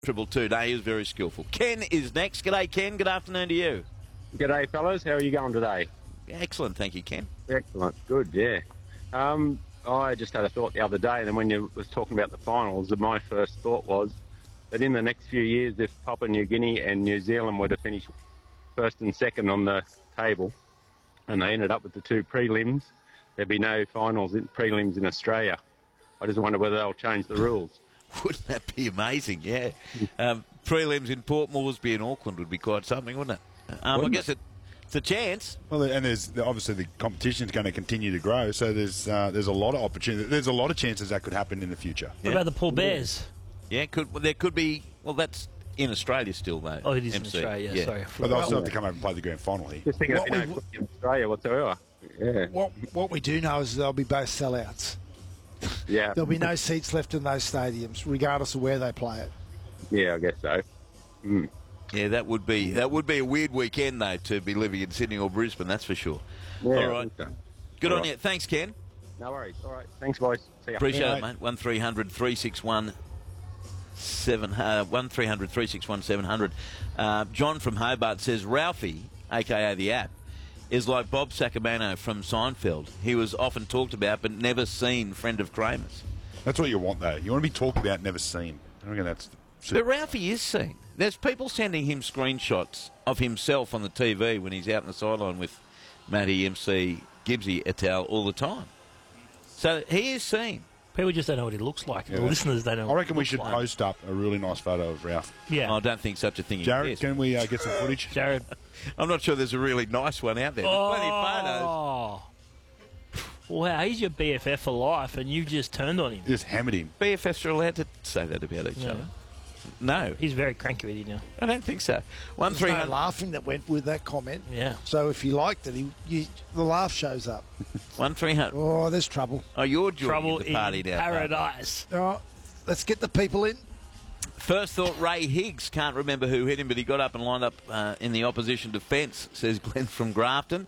222. No, he was very skillful. Ken is next. G'day, Ken. Good afternoon to you. G'day, fellas. How are you going today? Excellent, thank you, Ken. Excellent. Good, yeah. I just had a thought the other day, and then when you was talking about the finals, my first thought was that in the next few years, if Papua New Guinea and New Zealand were to finish first and second on the table, and they ended up with the two prelims, there'd be no prelims in Australia. I just wonder whether they'll change the rules. Wouldn't that be amazing? Yeah. Prelims in Port Moresby and Auckland would be quite something, wouldn't it? I guess it's a chance. Well, and there's obviously the competition is going to continue to grow, so there's a lot of opportunity. There's a lot of chances that could happen in the future. What about the Paul Bears? Yeah, there could be. Well, that's in Australia still, though. Oh, it is MC. in Australia. Yeah. Sorry. But they'll still have to come over and play the grand final here. Just thinking What of no in Australia whatsoever. Yeah. What we do know is they'll be both sellouts. Yeah. There'll be no seats left in those stadiums, regardless of where they play it. Yeah, I guess so. Yeah, that would be a weird weekend, though, to be living in Sydney or Brisbane, that's for sure. Yeah, all right. Good on you. Thanks, Ken. No worries. All right. Thanks, boys. See ya. Appreciate it, mate. 1300 361 1300 361 700. John from Hobart says Ralphie, a.k.a. the app, is like Bob Sacamano from Seinfeld. He was often talked about but never seen, friend of Kramer's. That's what you want, though. You want to be talked about, never seen. I reckon that's... But Ralphie is seen. There's people sending him screenshots of himself on the TV when he's out on the sideline with Matty, MC, Gibbsy et al. All the time. So he is seen. People just don't know what he looks like. Yeah, the listeners don't know. I reckon we what he should looks like. post up a really nice photo of Ralph. Yeah. I don't think such a thing Jared, exists. can we get some footage? Jared. I'm not sure there's a really nice one out there. There's plenty of photos. Oh. Wow, he's your BFF for life, and you just turned on him. Just hammered him. BFFs are allowed to say that about each Yeah. other. No, He's very cranky with you now. I don't think so. There's no 1300. laughing that went with that comment. Yeah. So if you liked it, the laugh shows up. 1300. Oh, there's trouble. Oh, you're joining Trouble the in party now. mate. paradise. All right, let's get the people in. First thought Ray Higgs, can't remember who hit him, but he got up and lined up in the opposition defence, says Glenn from Grafton.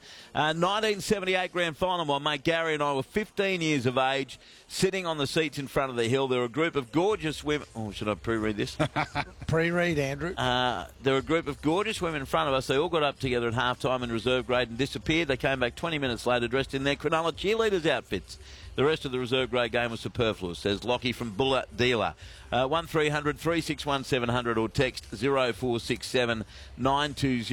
1978 grand final, my mate Gary and I were 15 years of age, sitting on the seats in front of the hill. There were a group of gorgeous women. Oh, should I pre-read this? Pre-read, Andrew. There were a group of gorgeous women in front of us. They all got up together at half-time in reserve grade and disappeared. They came back 20 minutes later dressed in their Cronulla cheerleaders' outfits. The rest of the reserve grade game was superfluous, says Lockie from Bulla Dealer. 1300 361 700 or text 0467 920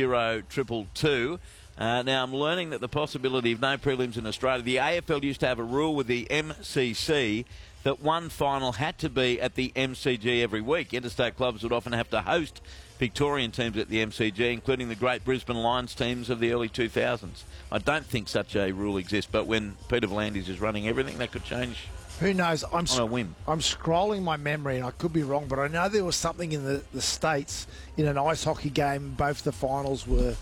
222. Now, I'm learning that the possibility of no prelims in Australia. The AFL used to have a rule with the MCC that one final had to be at the MCG every week. Interstate clubs would often have to host Victorian teams at the MCG, including the great Brisbane Lions teams of the early 2000s. I don't think such a rule exists, but when Peter V'landys is running everything, that could change Who knows? on a whim. I'm scrolling my memory, and I could be wrong, but I know there was something in the States in an ice hockey game. Both the finals were,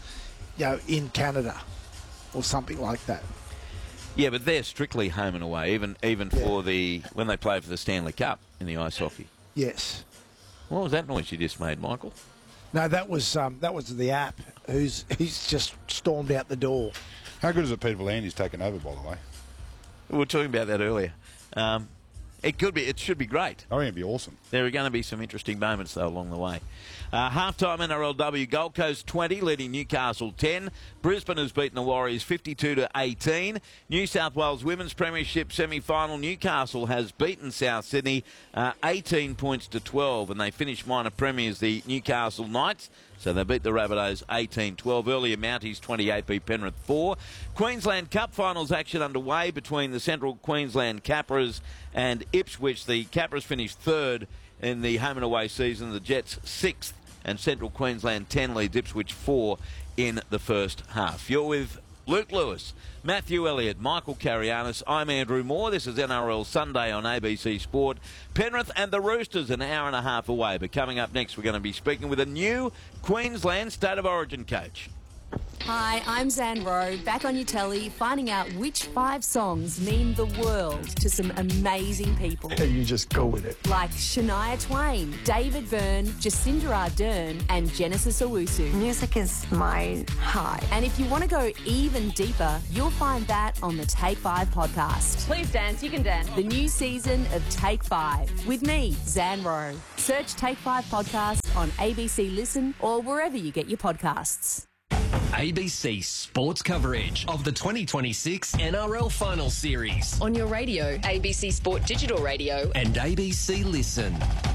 in Canada, or something like that. Yeah, but they're strictly home and away, even for when they play for the Stanley Cup in the ice hockey. Yes. What was that noise you just made, Michael? No, that was the app. He's just stormed out the door. How good is it Peter V'landys taken over, by the way? We were talking about that earlier. It should be great. I think it'd be awesome. There are going to be some interesting moments, though, along the way. Half-time NRLW, Gold Coast 20, leading Newcastle 10. Brisbane has beaten the Warriors 52-18. New South Wales Women's Premiership semi-final, Newcastle has beaten South Sydney 18 points to 12, and they finished minor premiers, the Newcastle Knights. So they beat the Rabbitohs 18-12. Earlier, Mounties 28 beat Penrith 4. Queensland Cup finals action underway between the Central Queensland Capras and Ipswich. The Capras finished third in the home and away season. The Jets sixth, and Central Queensland 10 leads Ipswich 4 in the first half. You're with Luke Lewis, Matthew Elliott, Michael Carianis. I'm Andrew Moore. This is NRL Sunday on ABC Sport. Penrith and the Roosters an hour and a half away. But coming up next, we're going to be speaking with a new Queensland State of Origin coach. Hi, I'm Zan Rowe, back on your telly, finding out which 5 songs mean the world to some amazing people. You just go with it. Like Shania Twain, David Byrne, Jacinda Ardern, and Genesis Owusu. Music is my high. And if you want to go even deeper, you'll find that on the Take 5 podcast. Please dance, you can dance. The new season of Take 5 with me, Zan Rowe. Search Take 5 podcast on ABC Listen or wherever you get your podcasts. ABC Sports coverage of the 2026 NRL Final Series On your radio, ABC Sport Digital Radio. and ABC Listen.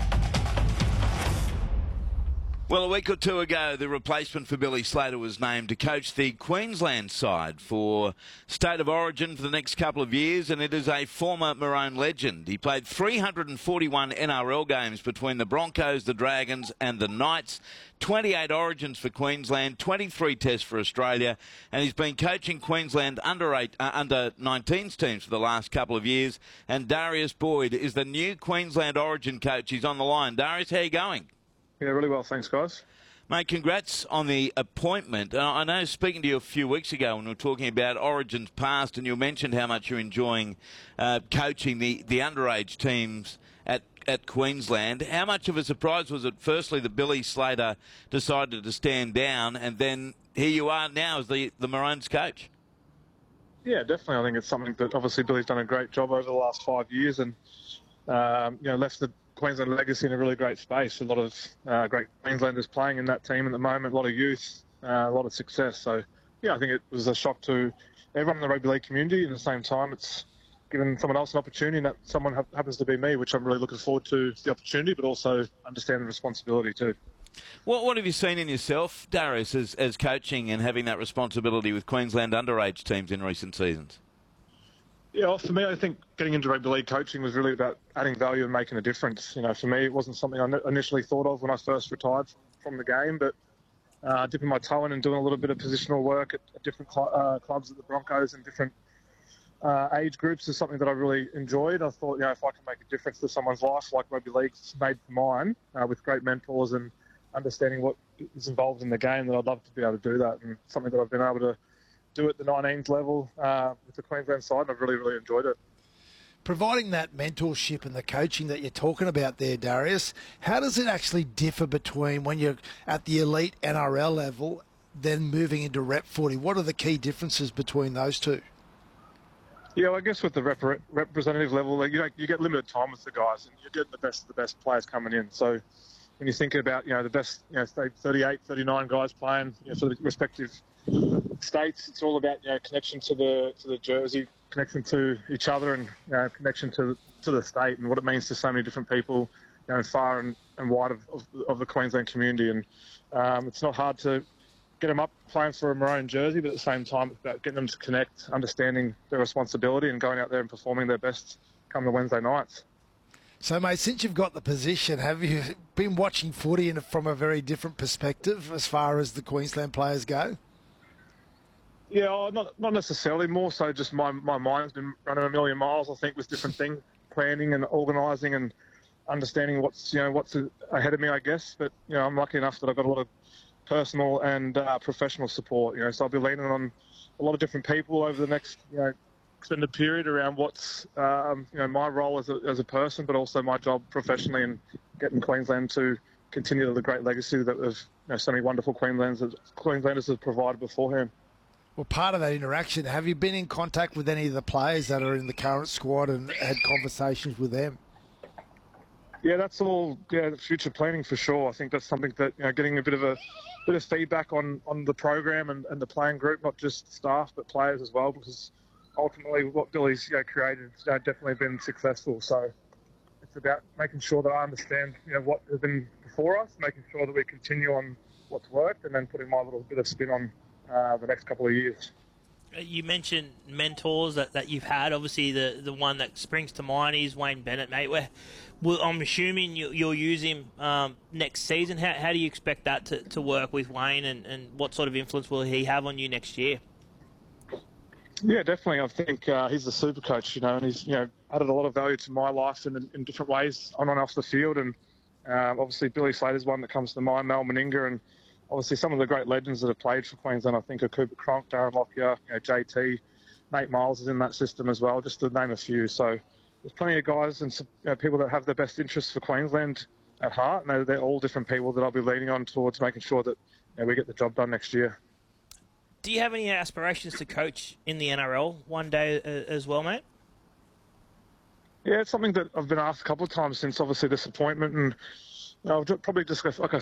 Well, a week or two ago, the replacement for Billy Slater was named to coach the Queensland side for State of Origin for the next couple of years, and it is a former Maroon legend. He played 341 NRL games between the Broncos, the Dragons and the Knights, 28 Origins for Queensland, 23 Tests for Australia, and he's been coaching Queensland under 19s teams for the last couple of years. And Darius Boyd is the new Queensland Origin coach. He's on the line. Darius, how are you going? Yeah, really well, thanks, guys. Mate, congrats on the appointment. I know speaking to you a few weeks ago when we were talking about Origins past, and you mentioned how much you're enjoying coaching the underage teams at Queensland. How much of a surprise was it, firstly, that Billy Slater decided to stand down, and then here you are now as the Maroons coach? Yeah, definitely. I think it's something that obviously Billy's done a great job over the last 5 years and left the Queensland legacy in a really great space. A lot of great Queenslanders playing in that team at the moment, a lot of youth, a lot of success. So, yeah, I think it was a shock to everyone in the rugby league community. At the same time, it's given someone else an opportunity, and that someone happens to be me, which I'm really looking forward to the opportunity, but also understand the responsibility too. What have you seen in yourself, Darius, as coaching and having that responsibility with Queensland underage teams in recent seasons? Yeah, well, for me, I think getting into rugby league coaching was really about adding value and making a difference. You know, for me, it wasn't something I initially thought of when I first retired from the game, but dipping my toe in and doing a little bit of positional work at different clubs at the Broncos and different age groups is something that I really enjoyed. I thought, if I can make a difference to someone's life like rugby league's made mine, with great mentors and understanding what is involved in the game, that I'd love to be able to do that, and something that I've been able to do at the 19s level with the Queensland side, and I've really, really enjoyed it. Providing that mentorship and the coaching that you're talking about there, Darius, how does it actually differ between when you're at the elite NRL level, then moving into rep footy? What are the key differences between those two? Yeah, well, I guess with the representative level, you get limited time with the guys, and you're getting the best players coming in. So when you think about, the best, say 38, 39 guys playing for the respective states, it's all about connection to the jersey, connection to each other, and connection to the state and what it means to so many different people, far and wide of the Queensland community. And it's not hard to get them up playing for a Maroon jersey, but at the same time, it's about getting them to connect, understanding their responsibility, and going out there and performing their best come the Wednesday nights. So, mate, since you've got the position, have you been watching footy from a very different perspective as far as the Queensland players go? Yeah, not necessarily. More so just my mind's been running a million miles, I think, with different things, planning and organising and understanding what's ahead of me, I guess. But, I'm lucky enough that I've got a lot of personal and professional support, so I'll be leaning on a lot of different people over the next, extended period around what's, my role as a person, but also my job professionally and getting Queensland to continue the great legacy that so many wonderful Queenslanders have provided beforehand. Well, part of that interaction, have you been in contact with any of the players that are in the current squad and had conversations with them? Yeah, that's all future planning for sure. I think that's something that, getting a bit of feedback on the program and the playing group, not just staff but players as well, because ultimately what Billy's created has definitely been successful. So it's about making sure that I understand what has been before us, making sure that we continue on what's worked, and then putting my little bit of spin on the next couple of years. You mentioned mentors that you've had. Obviously, the one that springs to mind is Wayne Bennett, mate. I'm assuming you'll use him next season. How do you expect that to work with Wayne, and what sort of influence will he have on you next year? Yeah, definitely. I think he's the super coach, and he's added a lot of value to my life in different ways on and off the field. And obviously, Billy Slater's one that comes to mind, Mal Meninga, and obviously some of the great legends that have played for Queensland, I think, are Cooper Cronk, Darren Lockyer, JT, Nate Miles is in that system as well, just to name a few. So there's plenty of guys and people that have the best interests for Queensland at heart, and they're all different people that I'll be leaning on towards making sure that we get the job done next year. Do you have any aspirations to coach in the NRL one day as well, mate? Yeah, it's something that I've been asked a couple of times since obviously this appointment, and I'll probably just go, like I